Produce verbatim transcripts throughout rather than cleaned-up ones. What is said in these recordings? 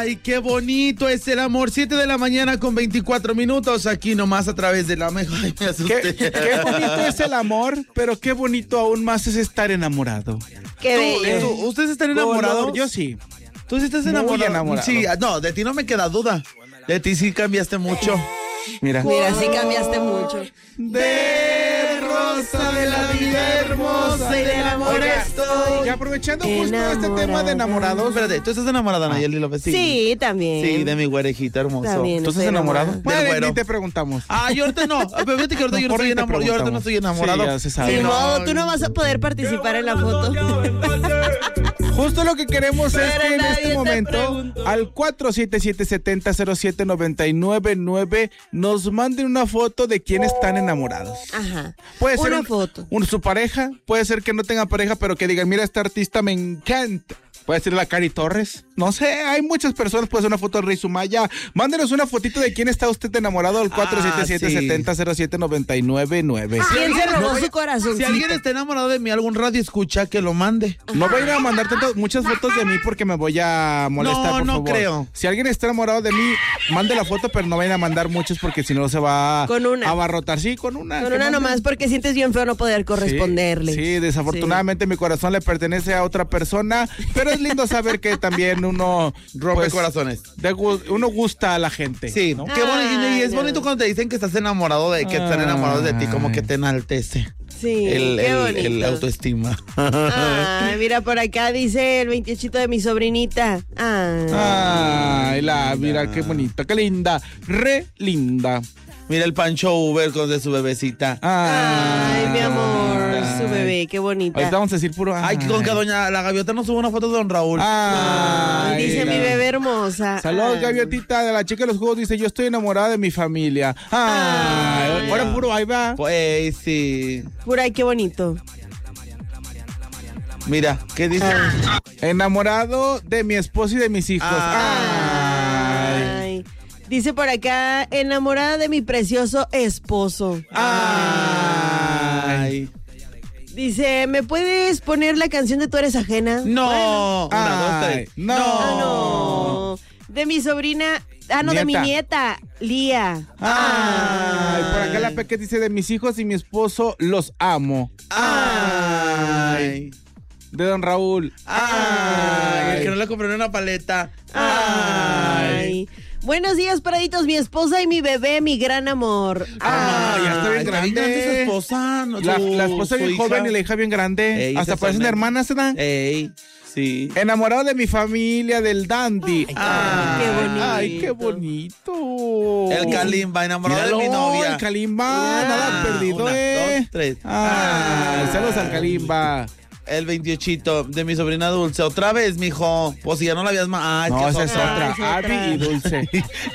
Ay, qué bonito es el amor. siete de la mañana con veinticuatro minutos. Aquí nomás a través de la mejor. Ay, me asusté. Qué, qué bonito es el amor, pero qué bonito aún más es estar enamorado. Qué ¿Tú, bello. tú, ¿Ustedes están enamorados? Yo sí. ¿Tú sí estás Muy enamorado? enamorado. Sí, no, de ti no me queda duda. De ti sí cambiaste mucho. Mira. Mira, sí cambiaste mucho. De rosa de la vida hermosa y del amor estoy. Y aprovechando justo este Enamorada. tema de enamorados. Espérate, ¿tú estás enamorada, Nayeli López? Sí, también. Sí, de mi güerejita hermoso. También. ¿Tú estás estoy enamorado? enamorada. Bueno, Del güero. ni te preguntamos. Ah, yo ahorita no. Pero fíjate que ahorita yo no Mejor estoy ni te enamorado. Yo ahorita no estoy enamorado. Sí, ya se sabe. Ni no, modo, tú no vas a poder participar en la foto. Justo lo que queremos es Pero que en nadie este te momento preguntó. al cuatro siete siete, siete cero cero siete nueve nueve nueve nos manden una foto de quién están enamorados. Ajá. Puede ser Una un- foto. un- su pareja, puede ser que no tenga pareja, pero que digan, mira, esta artista me encanta. Puede ser la Cari Torres. No sé, hay muchas personas. Puede ser una foto de Rey Sumaya. Mándenos una fotito de quién está usted enamorado al cuatro siete siete, sí. siete cero siete nueve nueve nueve. ¿Quién se robó No, su corazón? Si alguien está enamorado de mí, algún radio escucha que lo mande. No voy a ir a mandar tantas, muchas fotos de mí porque me voy a molestar, No, por no favor. creo. Si alguien está enamorado de mí, mande la foto, pero no vayan a mandar muchas porque si no se va Con una. a abarrotar. Sí, con una. Con que una manden. nomás porque sientes bien feo no poder corresponderle. Sí, sí, desafortunadamente mi corazón le pertenece a otra persona, pero es lindo saber que también uno Rompe pues, corazones. de gu- uno gusta a la gente. Sí, ¿no? qué bonito. Y es Ay, bonito no. cuando te dicen que estás enamorado de, que están enamorados de ti, como que te enaltece. Sí, El, qué el- bonito. el autoestima. Ay, mira, por acá dice el veintiocho de mi sobrinita. Ay. Ay, la, mira qué bonita, qué linda, re linda. Mira el Pancho Uber con de su bebecita. Ay, mi amor, Ay. su bebé, qué bonita. Ahorita vamos a decir puro. Ay, con que doña la gaviota nos subo una foto de don Raúl. Ay, Dice la- mi bebé hermosa. Saludos, Ay. gaviotita de la chica de los juegos. Dice, yo estoy enamorada de mi familia. Ay, Ay. ahora puro, ahí va. Pues sí. Pura, ay, qué bonito. Mira, ¿qué dice? Enamorado de mi esposo y de mis hijos. Ay. Ay. Dice por acá, enamorada de mi precioso esposo. Ay. Dice, ¿me puedes poner la canción de Tú eres ajena? No. Una, dos, Ay, tres. no. Ah, no. De mi sobrina, ah, no, de mi Nieta. nieta, Lía. Ay, por acá la Peque dice, de mis hijos y mi esposo los amo. Ay. De don Raúl. Ay. El que no le compré una paleta. Ay. Buenos días, paraditos, mi esposa y mi bebé, mi gran amor. Ah, ya está bien Está grande. su esposa. no, La, su- la esposa su bien hija. joven y la hija bien grande. Ey, Hasta se parecen son- hermanas, ¿verdad? Ey, sí. Enamorado de mi familia, del dandy. Ay, qué bonito. Ay, qué bonito. El Kalimba, enamorado Míralo, de mi novia. el Kalimba, Ah, nada perdido, una, eh. dos, tres. Ah, Ah. saludos al Kalimba. El veintiochito de mi sobrina Dulce. Otra vez, mijo. Pues si ya no la habías más. Ay, No, que esa es otra. otra. Ah, es otra. Abby y Dulce.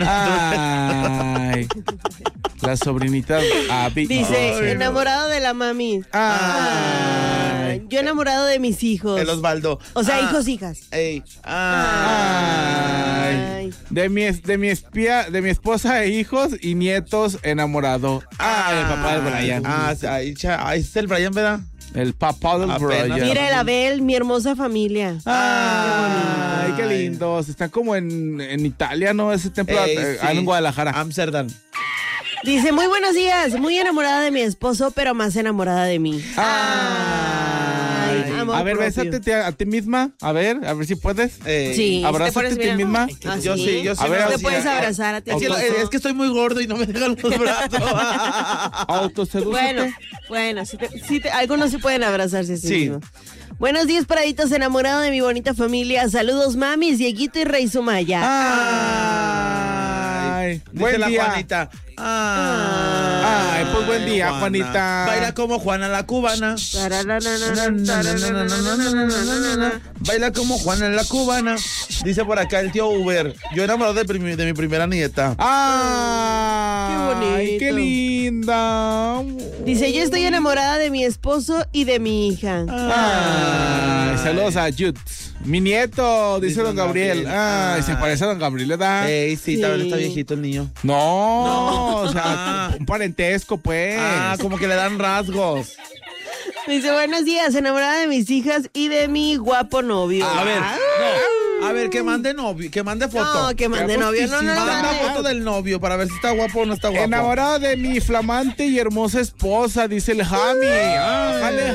Ay. La sobrinita Abby. Dice, Ay, enamorado de la mami. Ay. Yo enamorado de mis hijos. El Osvaldo. O sea, Ah, hijos, hijas. Ey. Ah. Ay. Ay. De mi, es- de mi espía, de mi esposa e hijos y nietos enamorado. Ay, el papá del Brian. Ah, sí, ahí, cha- ahí está el Brian, ¿verdad? El papá del Apenas. Brian. Mira el Abel, mi hermosa familia. Ay, qué Ay. lindos. Están como en, en Italia, ¿no? Ese templo Ey, eh, sí. en Guadalajara. Amsterdam. Dice, muy buenos días, muy enamorada de mi esposo, pero más enamorada de mí. Ay. Ay, amor A ver, propio. bésate a, a ti misma. A ver, a ver si puedes. Ey. Sí, Abrázate te pones a ti bien. misma. Ah, Yo sí, yo sí A ver, me Te hacía- puedes abrazar a ti Es que, mismo. es que estoy muy gordo y no me dejan los brazos. Autosedúcete. Bueno, bueno, sí te- sí te- algunos sí pueden abrazarse a sí, Sí. mismos. Buenos días, paraditos, enamorado de mi bonita familia. Saludos, mamis, Dieguito y Rey Sumaya. Ay, Dice buen la día. Juanita. Ay, pues buen día, Juanita. Baila como Juana la cubana. Baila como Juana la cubana. Dice por acá el tío Uber. Yo enamorado de, primi- de mi primera nieta. Ay, Qué bonito. qué linda. Dice, yo estoy enamorada de mi esposo y de mi hija. Ay, saludos a Jut. Mi nieto, dice Dice don don Gabriel. Gabriel. Ay, se Ay. parece a don Gabriel, ¿verdad? Ey, sí, Sí. también está viejito el niño. No, No. o sea, Ah. un parentesco, pues. Ah, como que le dan rasgos. Dice, buenos días, enamorada de mis hijas y de mi guapo novio. A ver, Ah. no. A ver, que mande novio, que mande foto. No, que mande novio. No, no, no. Manda no. foto del novio para ver si está guapo o no está guapo. Enamorado de mi flamante y hermosa esposa, dice el Jami. ¡Ájale,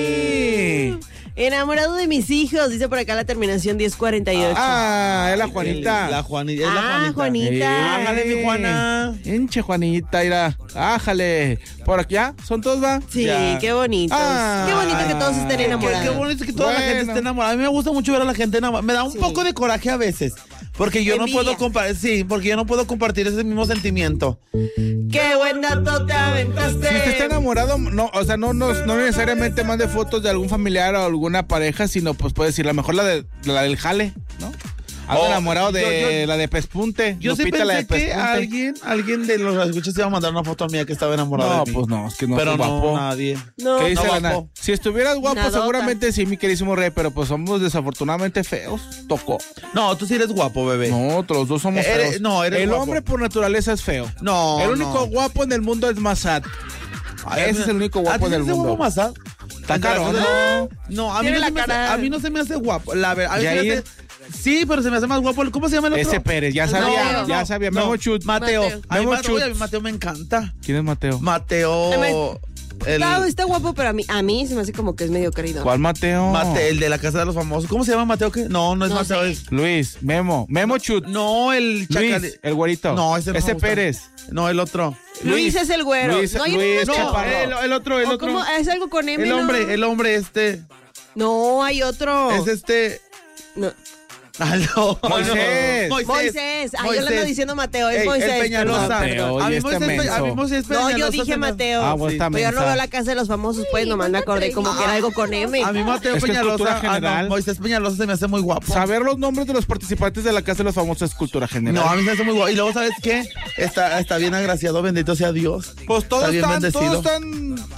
Jami! Enamorado de mis hijos, dice por acá la terminación diez cuarenta y ocho. Ah, es la Juanita. La Juanita. Es la Ah, Juanita. Juanita. Ájale, mi Juana. Enche, Juanita, mira. Ájale. Por aquí, ¿ya? ¿Son todos, va? Sí, Ya. qué bonitos. Ah. Qué bonito que todos estén Qué, enamorados. qué bonito que toda la Bueno. gente esté enamorada. A mí me gusta mucho ver a la gente enamorada. Me da un Sí. poco de coraje a veces. Porque yo Envidia. no puedo compartir, sí, porque yo no puedo compartir ese mismo sentimiento. Qué buen dato te aventaste. Si usted está enamorado, no, o sea, no, no, no necesariamente mande fotos de algún familiar o alguna pareja, sino pues puede decir, la mejor la de la del jale, ¿no? Algo Oh, enamorado de yo- yo- la de Pespunte. Yo sí Lupita, la de pensé que Pespunte. alguien, alguien de los escuchas iba a mandar una foto mía que estaba enamorada No, de mí. pues no, es que no Pero soy no, guapo. nadie. No, ¿Qué dice no, la na- guapo. Si estuvieras guapo, Nadota. seguramente sí, mi queridísimo rey, pero pues somos desafortunadamente feos. Tocó. No, tú sí eres guapo, bebé. No, los dos somos Eres- feos. no, eres El guapo. hombre por naturaleza es feo. No, El no. único guapo en el mundo es Massad. Ay, Ese a mí- es el único ¿a guapo ti del se te hace mundo. guapo Massad? Está caro, ¿no? No, no, a mí Tiene no, la se me hace, cara- a mí no se me hace guapo. La verdad, a mí se me Yair. hace- Sí, pero se me hace más guapo. el- ¿Cómo se llama el otro? Ese Pérez, ya sabía, No, ya no, sabía. no. Memo Chut. Mateo. Mateo. A mí, Memo Mateo, oye, a mí Chut. Mateo me encanta. ¿Quién es Mateo? Mateo. El, Claro, está guapo, pero a mí, a mí se me hace como que es medio querido. ¿Cuál Mateo? Mate- el de la casa de los famosos. ¿Cómo se llama Mateo? ¿Qué? No, no es No Mateo. sé. Es, Luis, Memo, Memo Chut. no, el chacal. Luis, el güerito. No, ese no me Ese gusta. Pérez. No, el otro. Luis es el güero. Luis, no, hay Luis uno- No, Chaparro. el, el otro, el ¿O otro. cómo? Es algo con M, El ¿no? hombre, el hombre este. No, hay otro. Es este. No. Ah, no, Moisés. no, Moisés. Ah, yo le ando diciendo Mateo, es Ey, Moisés. el Peñalosa. perdón, Mateo, perdón. A y mí este Moisés, Pe- a mí menso. Moisés No, Peñalosa yo dije se me- Mateo. Ah, vos Sí. también. Pero yo no veo la casa de los famosos, pues nomás me acordé como que era algo con M. A mí Mateo Es que es cultura Peñalosa, ah, general. no, Moisés Peñalosa se me hace muy guapo. Saber los nombres de los participantes de la Casa de los Famosos es cultura general. No, a mí se me hace muy guapo. Y luego, ¿sabes qué? Está, está bien agraciado, bendito sea Dios. Pues todos Está bien están, bendecido. todos están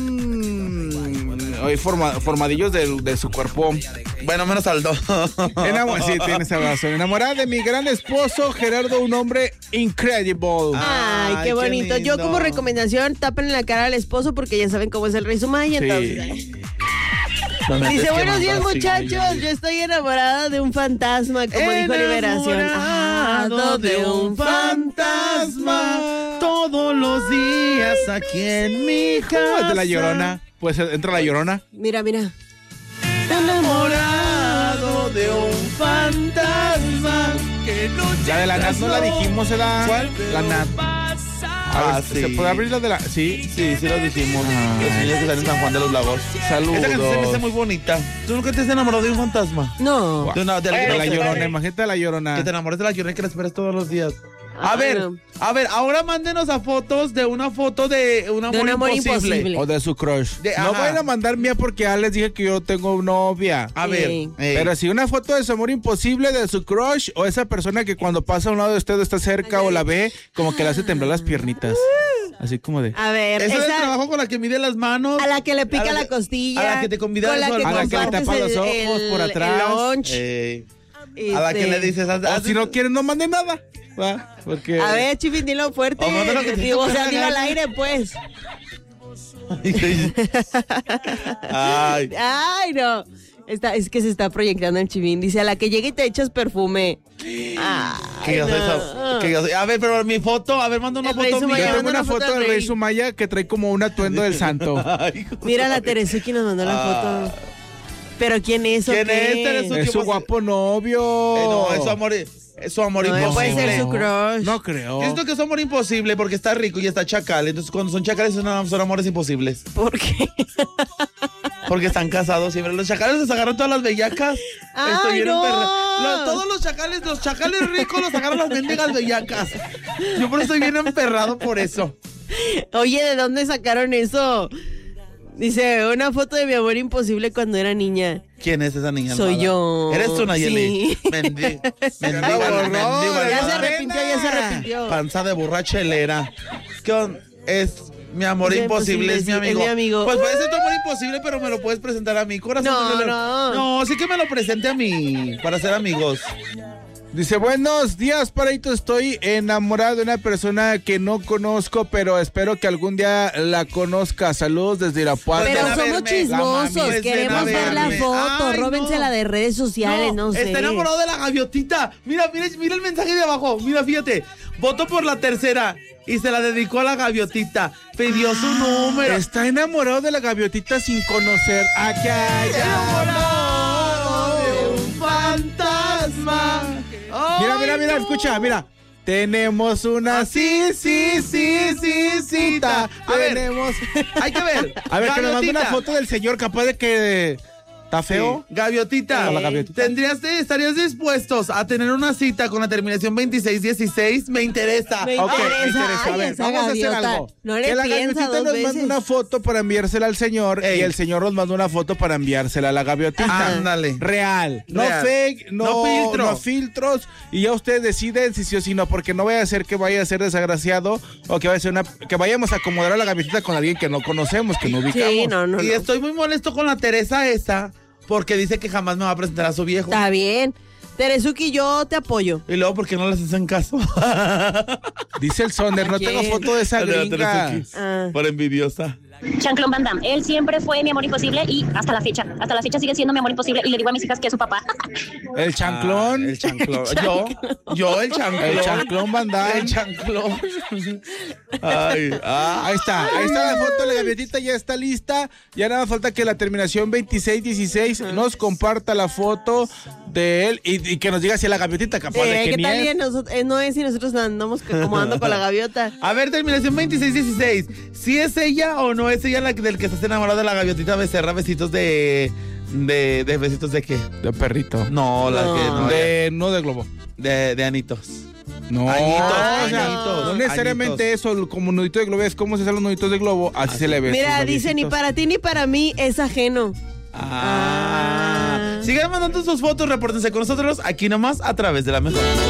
tan ay, forma- formadillos de, de su cuerpo. Bueno, menos Aldo. Enamo- sí, tienes razón. Enamorada de mi gran esposo, Gerardo, un hombre incredible. Ay, Ay, qué qué bonito. Yo lindo. como recomendación, tapen la cara al esposo porque ya saben cómo es el rey Sumaya, Sí. entonces. No me Dice, estés buenos días quemando así, muchachos, güey. yo estoy enamorada de un fantasma, como dijo Liberación. Enamorado de un fantasma todos los días aquí en mi ¿Cómo es casa. de la Llorona? Pues entra la Llorona. Mira, mira. Enamorado de un fantasma que no La de la Nat no la dijimos, ¿era? ¿Cuál? La Nat. Ah, A ver, sí. ¿se puede abrir la de la...? Sí. Sí, sí lo dijimos. Los niños que están en San Juan de los Lagos. Saludos. Esa canción se me hace muy bonita. ¿Tú nunca te has enamorado de un fantasma? No. De, una, de alguien De que la no Llorona, sepa. imagínate a la Llorona. Que te enamores de la Llorona y que la esperes todos los días. A Ay, ver, no. a ver, ahora mándenos a fotos de una foto de un amor, De un amor imposible. imposible. O de su crush. De- no ajá. vayan a mandar mía porque ya les dije que yo tengo novia. A Sí. ver, ey. Pero si una foto de su amor imposible, de su crush, o esa persona que cuando pasa a un lado de usted está cerca o la ve, como que le hace temblar las piernitas. Así como de... A ver, Ese es el esa, trabajo con la que mide las manos. a la que le pica a la la, que- costilla. a la que te convida con la eso que al- a la que le compartes tapa los el- ojos por el- atrás. el lunch. Ey. A la que Este, le dices... haz- O haz- si no quieren, no manden nada. ¿Va? Porque... A ver, Chifín, dilo fuerte. O manda lo que te Digo, o toque sea, la dilo al gana. aire, pues. Ay. Ay, no. Está, es que se está proyectando el Chifín. Dice, a la que llegue y te echas perfume. Ay, Que yo soy no. esa- que yo soy- A ver, pero mi foto, a ver, manda una El rey foto Sumaya. mía. Yo tengo Manda una una foto foto del del rey rey. Sumaya que trae como un atuendo del santo. Ay, hijo. Mira, la Teresuki nos mandó la Ah. foto. ¿Pero quién es o ¿Quién qué? es Teresuki? Es su guapo novio. Eh, no, es su amor, es su amor No, imposible. puede ser su crush. No creo. Yo siento que es amor imposible porque está rico y está chacal. Entonces, cuando son chacales, son, son amores imposibles. ¿Por qué? Porque están casados siempre. Los chacales les agarran todas las bellacas. ¡Ay, Estoy bien no! emperra- Los- todos los chacales, los chacales ricos los agarran las mendigas bellacas. Yo por eso estoy bien emperrado por eso. Oye, ¿de dónde sacaron eso? Dice, una foto de mi amor imposible cuando era niña. ¿Quién es esa niña? Soy malvada? yo. ¿Eres tú, Nayeli? Sí. Mendi- Ya la mendiga, borró, mendiga, Ya se malvada. arrepintió, ya se arrepintió. Panza de borrachelera. ¿Qué on- es mi amor Es imposible? Es mi imposible, amigo. es mi amigo. Pues puede ser tu amor imposible, pero me lo puedes presentar a mí, corazón. No, Yo le- no. No, sí que me lo presente a mí para ser amigos. Dice, buenos días, Paraito. Estoy enamorado de una persona que no conozco, pero espero que algún día la conozca. Saludos desde Irapuato. Pero Ven a somos verme, chismosos, la mami, queremos ven a ver la verme. foto, Ay, róbensela no. de redes sociales, no, sé. Está enamorado de la gaviotita. Mira, mira, mira el mensaje de abajo. Mira, fíjate. Voto por la tercera. Y se la dedicó a la gaviotita. Pidió su número. Está enamorado de la gaviotita sin conocer. Aquí hay enamorado de un fantasma. Mira, mira, mira, Ay, no. escucha, mira. Tenemos una sí, sí, sí, sí, cita. A ver, Tenemos. Hay que ver. A ver, que nos mande una Gaviotita. foto del señor, capaz de que está feo. Sí. Gaviotita, A la gaviotita. ¿tendrías, ¿estarías dispuestos a tener una cita con la terminación veintiséis dieciséis? Me interesa. Me Ok, interesa. me interesa. A Ay, ver, esa vamos a hacer gaviota. algo. No le que la piensa gaviotita dos nos veces. mande una foto para enviársela al señor Ey. y el señor nos manda una foto para enviársela a la gaviotita. Ándale. Real. No Real. fake, no, No filtro. no filtros. Y ya ustedes deciden si sí o si no, porque no vaya a ser que vaya a ser desgraciado o que vaya a ser una, que vayamos a acomodar a la gaviotita con alguien que no conocemos, que no ubicamos. Sí, no, no, Y no. estoy muy molesto con la Teresa esa porque dice que jamás me va a presentar a su viejo. Está bien. Teresuki, yo te apoyo. Y luego, ¿por qué no les hacen caso? Dice el Sonder, no ¿A tengo quién? foto de esa De la gringa. Teresuki. Ah. Por envidiosa. Jean-Claude Van Damme, él siempre fue mi amor imposible y hasta la fecha, hasta la fecha sigue siendo mi amor imposible y le digo a mis hijas que es su papá. El chanclón. Ah, el chanclón. Yo, yo el chanclón. El chanclón Van Damme. El chanclón. Ay, ah. Ahí está, ahí está la foto, la gaviotita ya está lista. Ya nada más falta que la terminación veintiséis dieciséis nos comparta la foto de él y, y que nos diga si es la gaviotita capaz de Eh, que ¿Qué ni tal? es. Y nosotros, eh, no es si nosotros andamos acomodando con la gaviota. A ver, terminación veintiséis dieciséis. ¿Si es ella o no es ella la que- del que estás enamorado de la gaviotita Becerra? Besitos de. de. de besitos de qué? De perrito. No, la No. que no. De, no de globo. De, de anitos. No, Añitos, o sea, añitos, no necesariamente añitos. eso, como nudito de globo, es como se hacen los nuditos de globo, así, se le ve. Mira, sus dice, ni labiecitos. para ti ni para mí es ajeno. Ah. Ah. Sigan mandando sus fotos, repórtense con nosotros aquí nomás a través de la mejor.